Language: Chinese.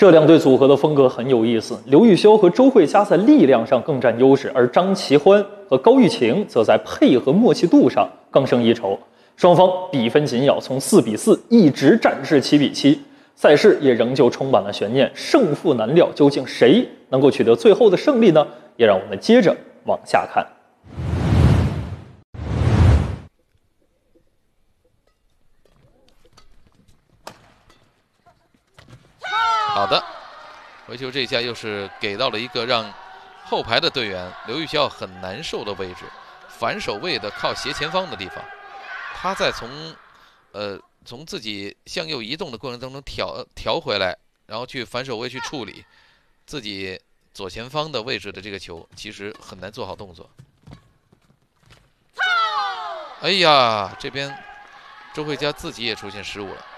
这两队组合的风格很有意思，刘玉潇和周慧佳在力量上更占优势，而张齐欢和高玉晴则在配合默契度上更胜一筹。双方比分紧咬，从4-4一直战至7-7，赛事也仍旧充满了悬念，胜负难料。究竟谁能够取得最后的胜利呢？也让我们接着往下看。 好的，回球这一下又是给到了一个让后排的队员刘玉潇很难受的位置，反手位的靠斜前方的地方，他在从自己向右移动的过程当中调回来，然后去反手位去处理自己左前方的位置的这个球，其实很难做好动作。哎呀，这边周慧佳自己也出现失误了。